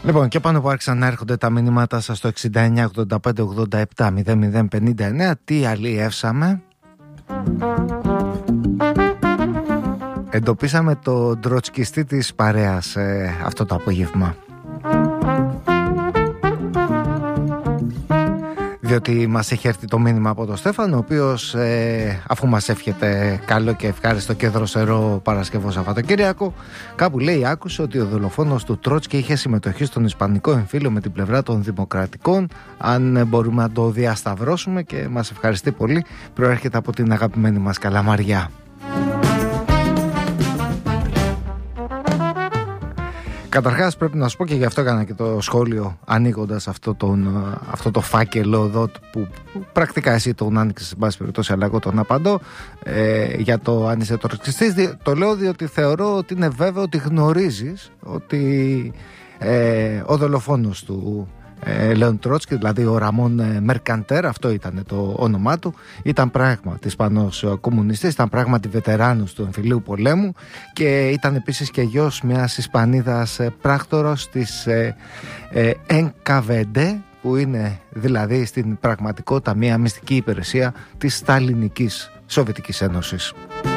Λοιπόν, και πάνω που άρχισαν να έρχονται τα μηνύματα σας στο 69 85 87 00 59. Τι αλλιεύσαμε? Εντοπίσαμε το τροτσκιστή της παρέας αυτό το απόγευμα. Διότι μας έχει έρθει το μήνυμα από τον Στέφανο, ο οποίος αφού μας εύχεται καλό και ευχάριστο και δροσερό Παρασκευό Σαββατοκύριακο, κάπου λέει άκουσε ότι ο δολοφόνος του Τρότσκι είχε συμμετοχή στον Ισπανικό εμφύλιο με την πλευρά των Δημοκρατικών. Αν μπορούμε να το διασταυρώσουμε, και μας ευχαριστεί πολύ, προέρχεται από την αγαπημένη μας Καλαμαριά. Καταρχάς πρέπει να σου πω, και γι' αυτό έκανα και το σχόλιο ανοίγοντας αυτό το φάκελο εδώ που πρακτικά εσύ τον άνοιξες σε πάση περιπτώσει, αλλά εγώ τον απαντώ για το αν είσαι τροτσκιστής. Το λέω διότι θεωρώ ότι είναι βέβαιο ότι γνωρίζεις ότι ο δολοφόνος του Λέον Τρότσκι, δηλαδή ο Ραμόν Μερκαντέρ, αυτό ήταν το όνομά του, ήταν πράγματι Ισπανός κομμουνιστής, ήταν πράγματι βετεράνος του εμφυλίου πολέμου και ήταν επίσης και γιος μιας Ισπανίδας πράκτορος της NKVD, που είναι δηλαδή στην πραγματικότητα μια μυστική υπηρεσία της Σταλινικής Σοβιετικής Ένωσης.